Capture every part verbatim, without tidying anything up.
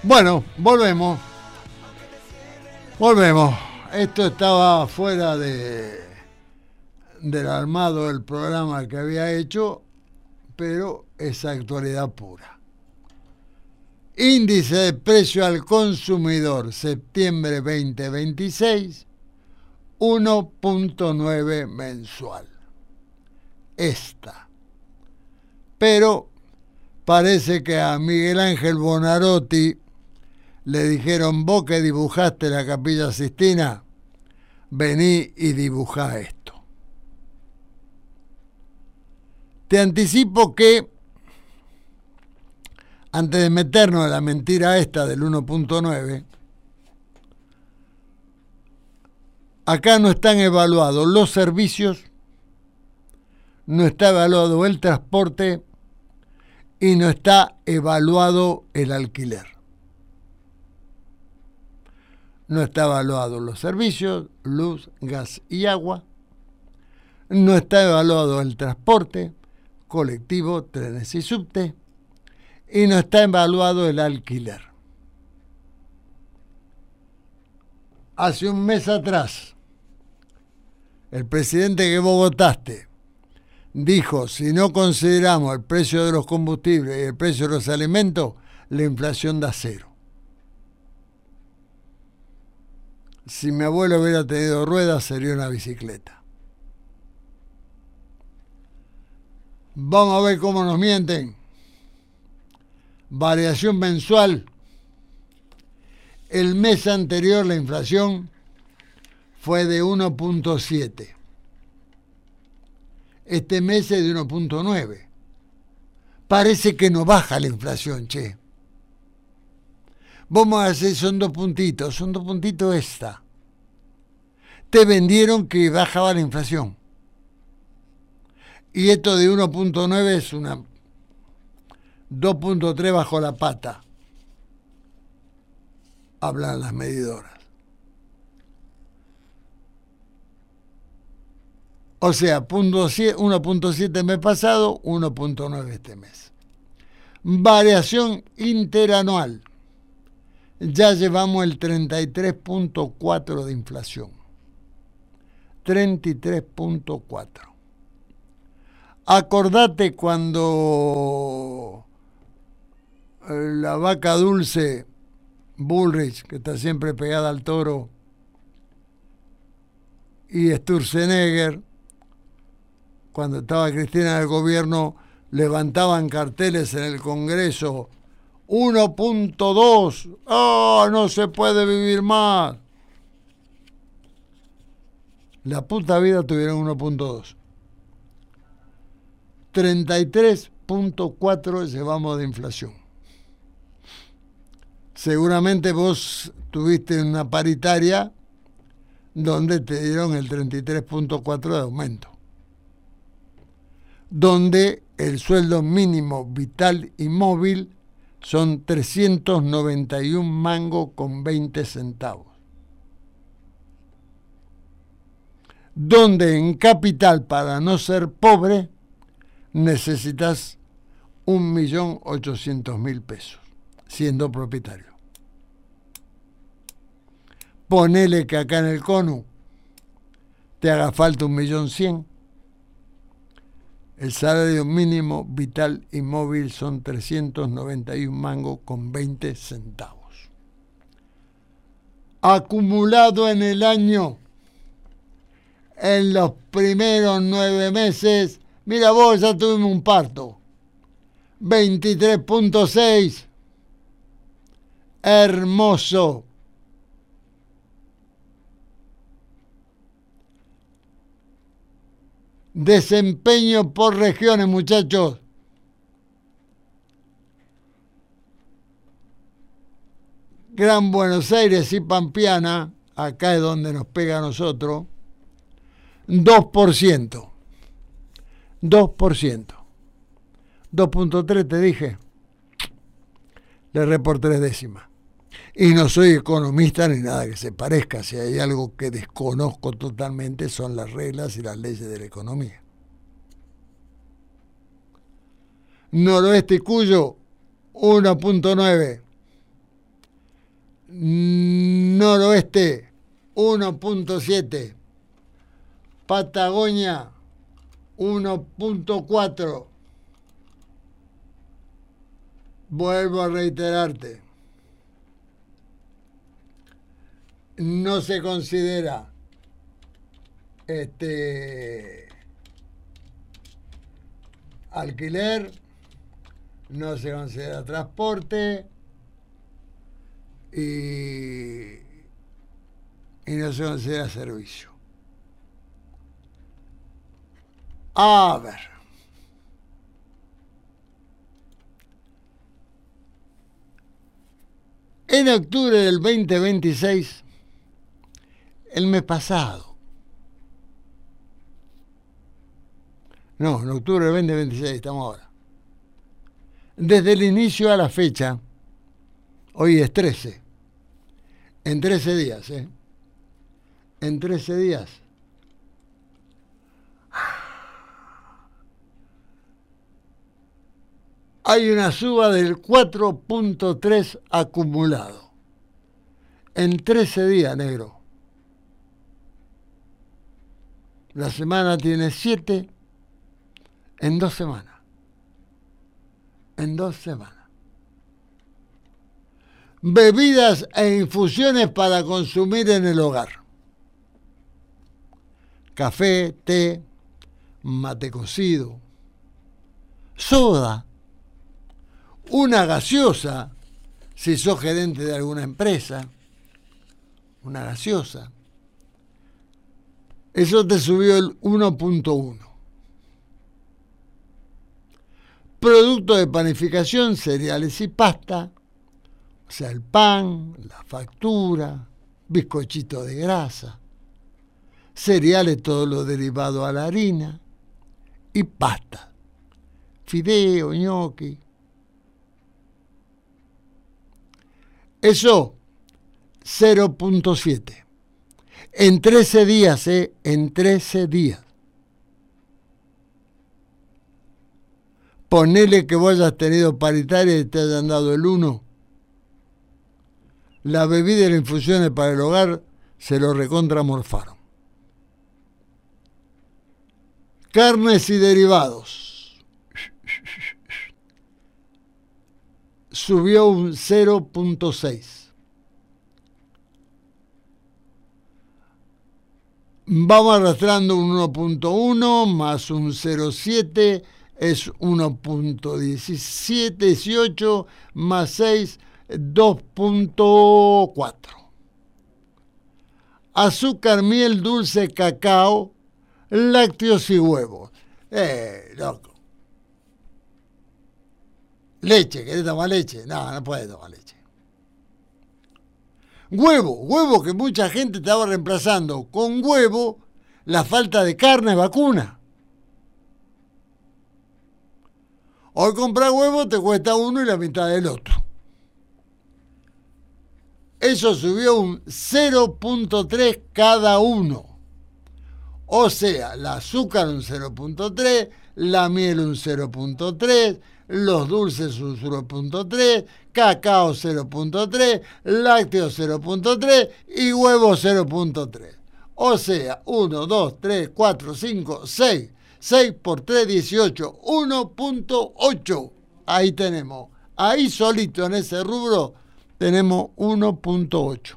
Bueno, volvemos. Volvemos. Esto estaba fuera de del armado del programa que había hecho, pero es actualidad pura. Índice de precio al consumidor, septiembre veinte veintiséis, uno punto nueve mensual. Esta. Pero parece que a Miguel Ángel Bonarotti le dijeron: vos que dibujaste la Capilla Sixtina, vení y dibujá esto. Te anticipo que, antes de meternos en la mentira esta del uno punto nueve, acá no están evaluados los servicios, no está evaluado el transporte y no está evaluado el alquiler. No está evaluado los servicios, luz, gas y agua. No está evaluado el transporte, colectivo, trenes y subte. Y no está evaluado el alquiler. Hace un mes atrás, el presidente que vos votaste dijo: si no consideramos el precio de los combustibles y el precio de los alimentos, la inflación da cero. Si mi abuelo hubiera tenido ruedas, sería una bicicleta. Vamos a ver cómo nos mienten. Variación mensual. El mes anterior la inflación fue de uno punto siete. Este mes es de uno punto nueve. Parece que no baja la inflación, che. Vamos a hacer, son dos puntitos, son dos puntitos esta. Te vendieron que bajaba la inflación. Y esto de uno punto nueve es una dos punto tres bajo la pata. Hablan las medidoras. O sea, uno punto siete el mes pasado, uno punto nueve este mes. Variación interanual. Ya llevamos el treinta y tres punto cuatro de inflación. treinta y tres punto cuatro. Acordate cuando la vaca dulce Bullrich, que está siempre pegada al toro, y Sturzenegger, cuando estaba Cristina en el gobierno, levantaban carteles en el Congreso: uno punto dos, ¡oh, no se puede vivir más! La puta vida tuvieron uno punto dos. treinta y tres punto cuatro llevamos de inflación. Seguramente vos tuviste una paritaria donde te dieron el treinta y tres punto cuatro de aumento, donde el sueldo mínimo vital y móvil son trescientos noventa y un mangos con veinte centavos. Donde en capital, para no ser pobre, necesitas un millón ochocientos mil pesos, siendo propietario. Ponele que acá en el CONU te haga falta un millón cien. El salario mínimo vital y móvil son trescientos noventa y un mangos con veinte centavos. Acumulado en el año, en los primeros nueve meses, mira vos, ya tuvimos un parto. veintitrés punto seis. Hermoso. Desempeño por regiones, muchachos. Gran Buenos Aires y Pampeana, acá es donde nos pega a nosotros, dos por ciento. dos por ciento. dos punto tres te dije. Le erré por tres décimas. Y no soy economista ni nada que se parezca. Si hay algo que desconozco totalmente son las reglas y las leyes de la economía. Noroeste y Cuyo, uno punto nueve. noroeste uno punto siete, Patagonia uno punto cuatro. Vuelvo a reiterarte, no se considera este alquiler, no se considera transporte y, y no se considera servicio. A ver. En octubre del veinte veintiséis, el mes pasado, no, en octubre del veinte veintiséis, estamos ahora, desde el inicio a la fecha, hoy es trece, en trece días, ¿eh? En trece días, hay una suba del cuatro punto tres acumulado. En trece días, negro. La semana tiene siete. En dos semanas. En dos semanas. Bebidas e infusiones para consumir en el hogar. Café, té, mate cocido, soda. Una gaseosa, si sos gerente de alguna empresa, una gaseosa. Eso te subió el uno punto uno. Productos de panificación, cereales y pasta, o sea, el pan, la factura, bizcochito de grasa, cereales, todo lo derivado a la harina, y pasta, fideo, ñoqui. Eso, cero punto siete. En trece días, ¿eh? En trece días. Ponele que vos hayas tenido paritaria y te hayan dado el uno. La bebida y las infusiones para el hogar se lo recontramorfaron. Carnes y derivados. Subió un cero punto seis. Vamos arrastrando un uno punto uno más un cero punto siete es uno punto diecisiete, dieciocho más seis, dos punto cuatro. Azúcar, miel, dulce, cacao, lácteos y huevos. Eh, loco. Leche, ¿querés tomar leche? No, no puedes tomar leche. Huevo, huevo que mucha gente estaba reemplazando con huevo la falta de carne vacuna. Hoy comprar huevo te cuesta uno y la mitad del otro. Eso subió un cero punto tres cada uno. O sea, el azúcar un cero punto tres, la miel un cero punto tres, los dulces un cero punto tres, cacao cero punto tres, lácteos cero punto tres y huevos cero punto tres. O sea, uno, dos, tres, cuatro, cinco, seis. seis por tres, dieciocho. uno punto ocho. Ahí tenemos. Ahí solito en ese rubro tenemos uno punto ocho.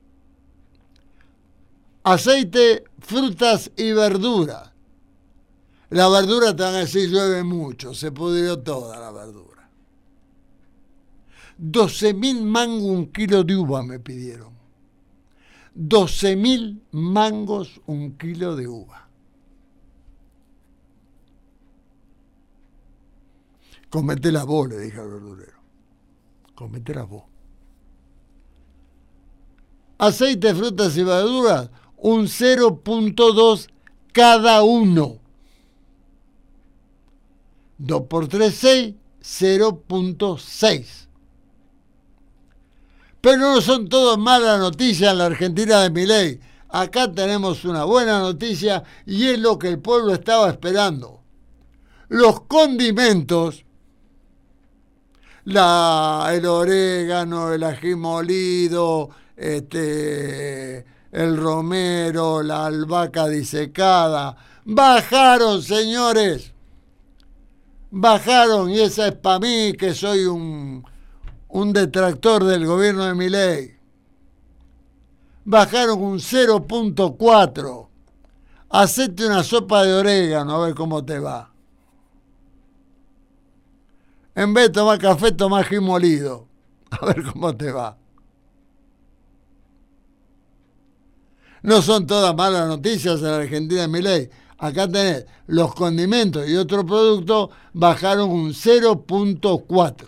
Aceite, frutas y verduras. La verdura te van a decir llueve mucho, se pudrió toda la verdura. doce mil mangos un kilo de uva me pidieron. doce mil mangos un kilo de uva. Cometela vos, le dije al verdurero. Cometela vos. Aceite, frutas y verduras, un cero punto dos cada uno. dos por tres, seis, cero punto seis. Pero no son todas malas noticias en la Argentina de Milei. Acá tenemos una buena noticia y es lo que el pueblo estaba esperando. Los condimentos la, el orégano, el ají molido, este, el romero, la albahaca disecada. Bajaron, señores. Bajaron, y esa es para mí, que soy un, un detractor del gobierno de Milei. Bajaron un cero punto cuatro. Hacete una sopa de orégano, a ver cómo te va. En vez de tomar café, tomá ají molido. A ver cómo te va. No son todas malas noticias en la Argentina de Milei. Acá tenés los condimentos y otros productos bajaron un cero punto cuatro.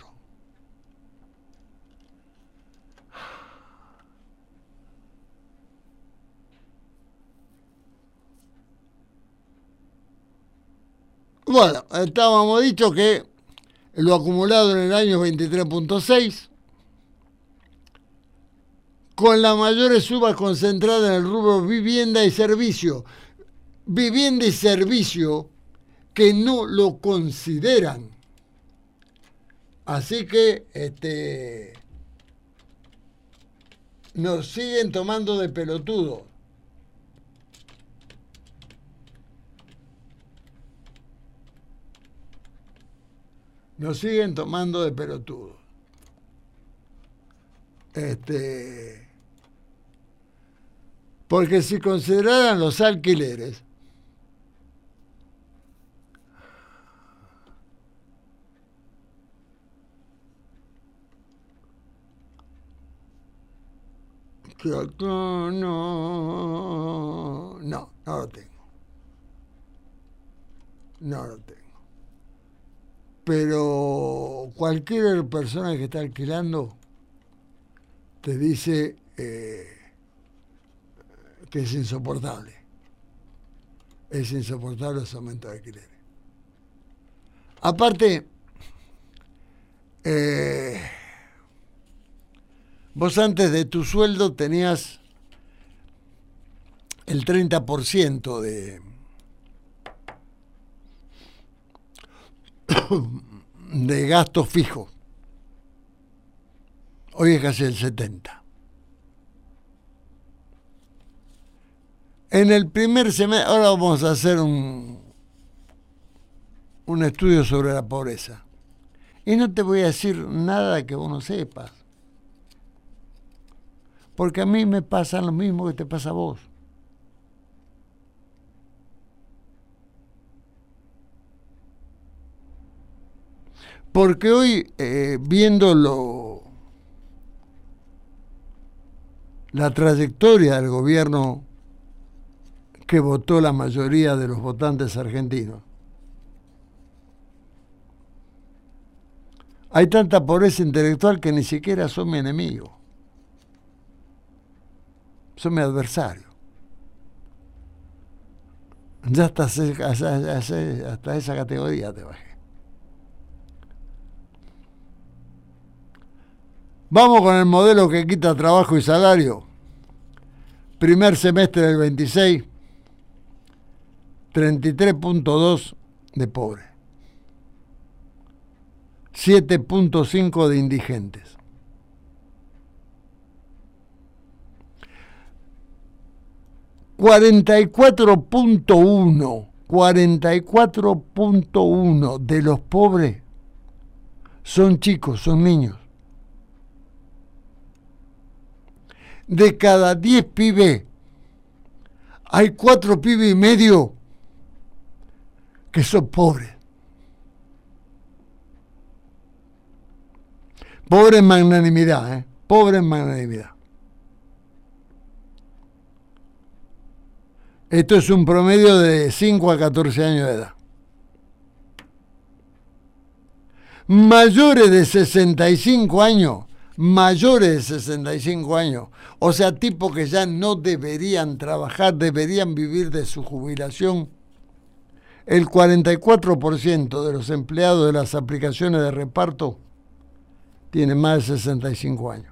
Bueno, estábamos dicho que lo acumulado en el año veintitrés punto seis, con las mayores subas concentradas en el rubro vivienda y servicio. Vivienda y servicio que no lo consideran. Así que este, nos siguen tomando de pelotudos. Nos siguen tomando de pelotudos. Este, porque si consideraran los alquileres, que acá no, no, no lo tengo. No lo tengo. Pero cualquier persona que está alquilando te dice eh, que es insoportable. Es insoportable los aumentos de alquileres. Aparte, eh, vos antes de tu sueldo tenías el treinta por ciento de, de gasto fijo. Hoy es casi el setenta por ciento. En el primer semestre, ahora vamos a hacer un, un estudio sobre la pobreza. Y no te voy a decir nada que vos no sepas. Porque a mí me pasa lo mismo que te pasa a vos. Porque hoy, eh, viéndolo, la trayectoria del gobierno que votó la mayoría de los votantes argentinos, hay tanta pobreza intelectual que ni siquiera son mi enemigo, son mi adversario. Ya hasta, hasta, hasta esa categoría te bajé. Vamos con el modelo que quita trabajo y salario. Primer semestre del veintiséis, treinta y tres punto dos de pobres, siete punto cinco de indigentes. cuarenta y cuatro punto uno, cuarenta y cuatro punto uno de los pobres son chicos, son niños. De cada diez pibes, hay cuatro pibes y medio que son pobres. Pobre en magnanimidad, ¿eh? Pobre en magnanimidad. Esto es un promedio de cinco a catorce años de edad. Mayores de sesenta y cinco años, mayores de sesenta y cinco años, o sea, tipos que ya no deberían trabajar, deberían vivir de su jubilación. El cuarenta y cuatro por ciento de los empleados de las aplicaciones de reparto tienen más de sesenta y cinco años.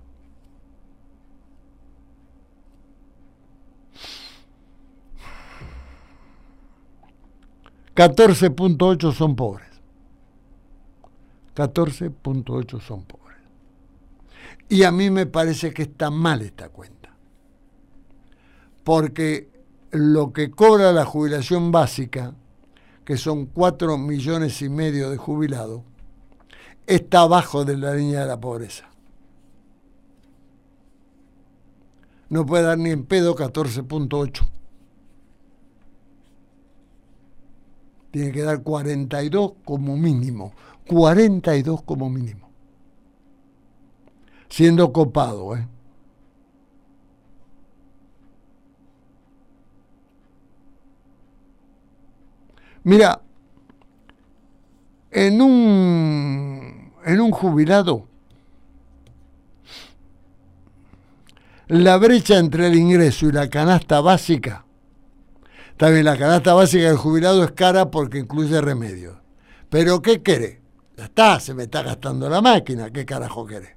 catorce punto ocho son pobres. catorce punto ocho son pobres. Y a mí me parece que está mal esta cuenta. Porque lo que cobra la jubilación básica, que son cuatro millones y medio de jubilados, está abajo de la línea de la pobreza. No puede dar ni en pedo catorce punto ocho. Tiene que dar cuarenta y dos como mínimo. cuarenta y dos como mínimo. Siendo copado, ¿eh? Mira, en un, en un jubilado, la brecha entre el ingreso y la canasta básica, también la canasta básica del jubilado es cara porque incluye remedios. Pero ¿qué quiere? Ya está, se me está gastando la máquina, ¿qué carajo quiere?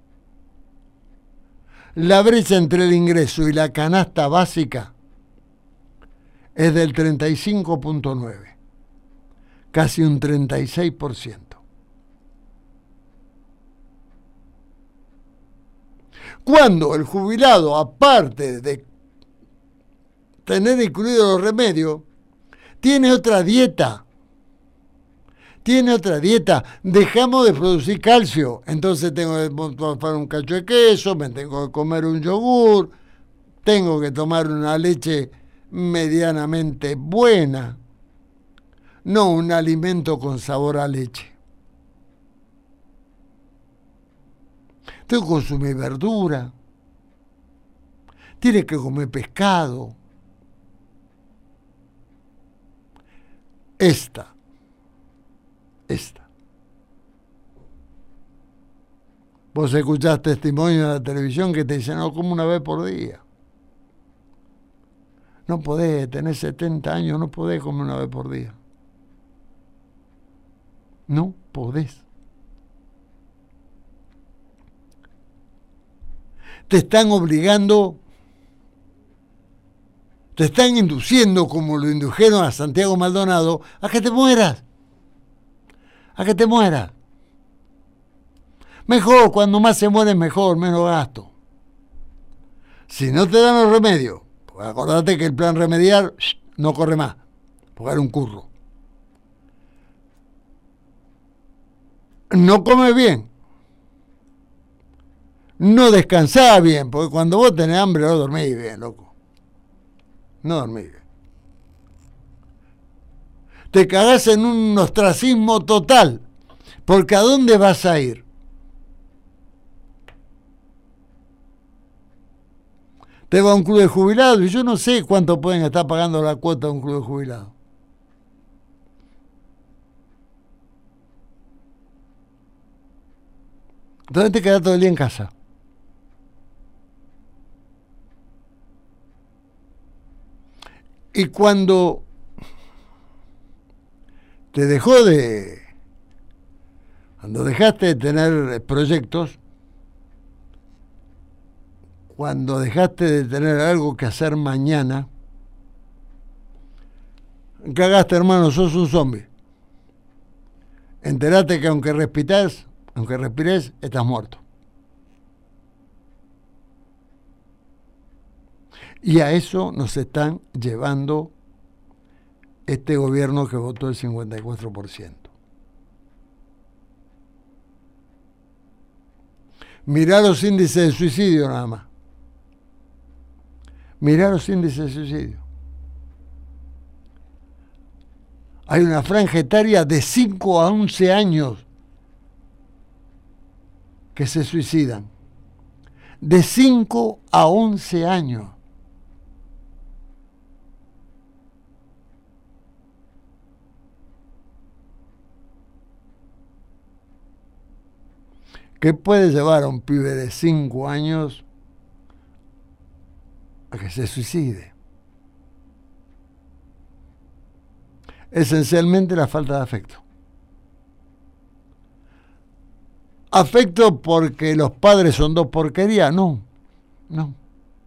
La brecha entre el ingreso y la canasta básica es del treinta y cinco punto nueve. Casi un treinta y seis por ciento. Cuando el jubilado, aparte de tener incluidos los remedios, tiene otra dieta. Tiene otra dieta. Dejamos de producir calcio. Entonces tengo que tomar un cacho de queso, me tengo que comer un yogur, tengo que tomar una leche medianamente buena. No un alimento con sabor a leche. Tengo que consumir verdura. Tiene que comer pescado. Esta. Esta. Vos escuchás testimonios en la televisión que te dicen, no, como una vez por día. No podés, tenés setenta años, no podés comer una vez por día. No podés. Te están obligando, te están induciendo, como lo indujeron a Santiago Maldonado, a que te mueras. A que te mueras. Mejor, cuando más se mueren, mejor, menos gasto. Si no te dan los remedios, pues acordate que el plan remediar no corre más, porque era un curro. No comes bien, no descansás bien, porque cuando vos tenés hambre no dormís bien, loco. No dormís bien. Te cagás en un ostracismo total, porque ¿a dónde vas a ir? Te va a un club de jubilados y yo no sé cuánto pueden estar pagando la cuota de un club de jubilados. Entonces te quedas todo el día en casa. Y cuando te dejó de... Cuando dejaste de tener proyectos, cuando dejaste de tener algo que hacer mañana, cagaste, hermano, sos un zombie. Enterate que aunque respirás, aunque respires, estás muerto. Y a eso nos están llevando este gobierno que votó el cincuenta y cuatro por ciento. Mirá los índices de suicidio nada más. Mirá los índices de suicidio. Hay una franja etaria de cinco a once años que se suicidan. De cinco a once años. ¿Qué puede llevar a un pibe de cinco años a que se suicide? Esencialmente la falta de afecto. ¿Afecto porque los padres son dos porquerías? No, no.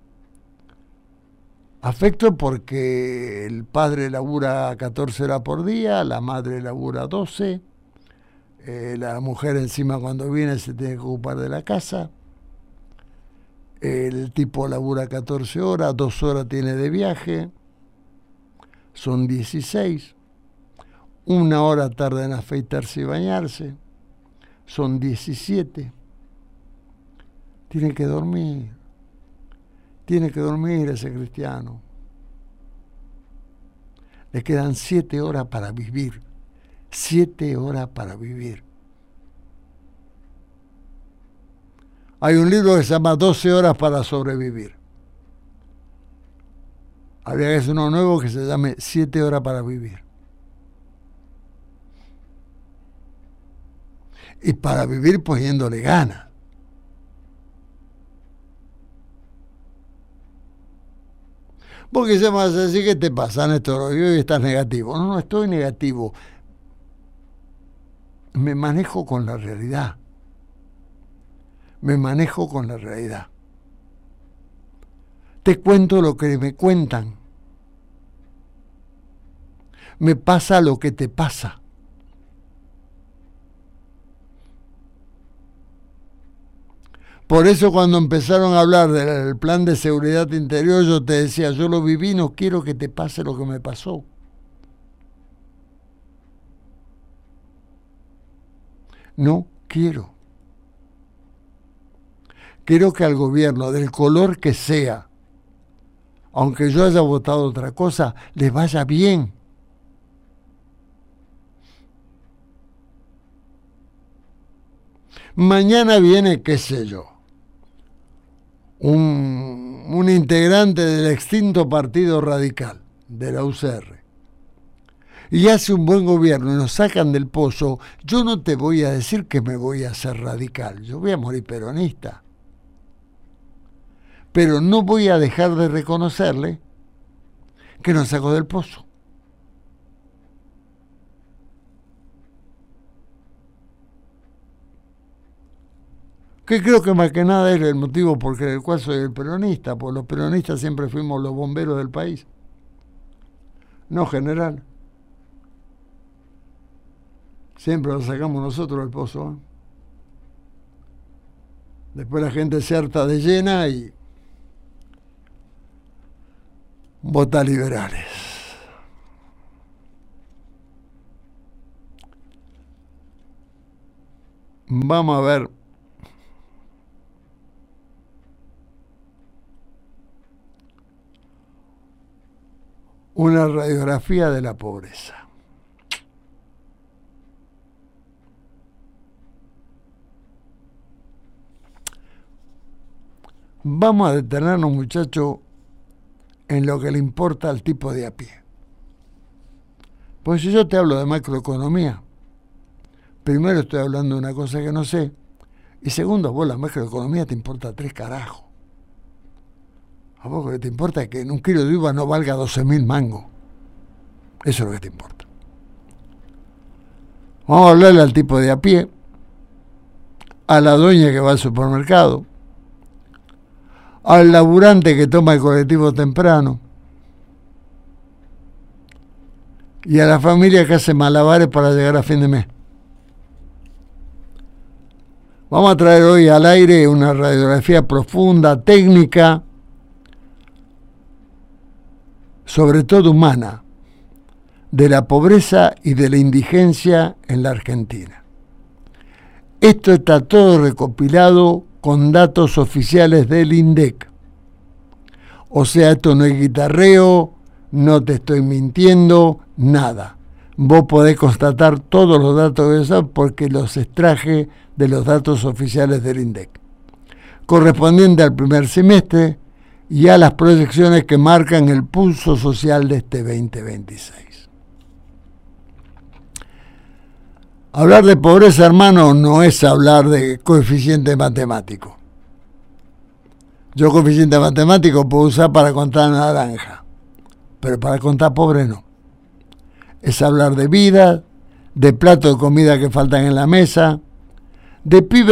Afecto porque el padre labura catorce horas por día, la madre labura doce, eh, la mujer encima cuando viene se tiene que ocupar de la casa, el tipo labura catorce horas, dos horas tiene de viaje, son dieciséis, una hora tarda en afeitarse y bañarse, son diecisiete, tiene que dormir, tiene que dormir ese cristiano. Le quedan siete horas para vivir, siete horas para vivir. Hay un libro que se llama doce horas para sobrevivir. Habría que hacer uno nuevo que se llame siete horas para vivir. Y para vivir poniéndole ganas. Porque se me hace decir, ¿qué te pasa, Néstor? Hoy estás negativo. No, no estoy negativo. Me manejo con la realidad. Me manejo con la realidad. Te cuento lo que me cuentan. Me pasa lo que te pasa. Por eso cuando empezaron a hablar del plan de seguridad interior, yo te decía, yo lo viví, no quiero que te pase lo que me pasó. No quiero. Quiero que al gobierno, del color que sea, aunque yo haya votado otra cosa, les vaya bien. Mañana viene, qué sé yo, un, un integrante del extinto Partido Radical, de la U C R, y hace un buen gobierno y nos sacan del pozo. Yo no te voy a decir que me voy a hacer radical, yo voy a morir peronista. Pero no voy a dejar de reconocerle que nos sacó del pozo. Que creo que más que nada es el motivo por el cual soy el peronista, porque los peronistas siempre fuimos los bomberos del país. No general. Siempre lo sacamos nosotros del pozo, ¿eh? Después la gente se harta de llena y vota liberales. Vamos a ver. Una radiografía de la pobreza. Vamos a detenernos, muchachos, en lo que le importa al tipo de a pie. Pues si yo te hablo de macroeconomía, primero estoy hablando de una cosa que no sé, y segundo, vos la macroeconomía te importa tres carajos. A vos lo que te importa es que en un kilo de uva no valga doce mil mangos. Eso es lo que te importa. Vamos a hablarle al tipo de a pie, a la dueña que va al supermercado, al laburante que toma el colectivo temprano y a la familia que hace malabares para llegar a fin de mes. Vamos a traer hoy al aire una radiografía profunda, técnica, sobre todo humana, de la pobreza y de la indigencia en la Argentina. Esto está todo recopilado con datos oficiales del INDEC. O sea, esto no es guitarreo, no te estoy mintiendo, nada. Vos podés constatar todos los datos de eso porque los extraje de los datos oficiales del INDEC, correspondiente al primer semestre y a las proyecciones que marcan el pulso social de este veinte veintiséis. Hablar de pobreza, hermano, no es hablar de coeficiente matemático. Yo coeficiente matemático puedo usar para contar naranja, pero para contar pobre no. Es hablar de vida, de platos de comida que faltan en la mesa, de pibes